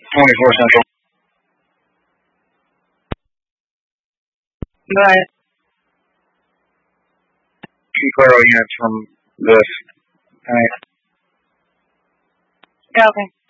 24 Central. Go ahead. Key Claro units from this. Alright. Yeah, okay.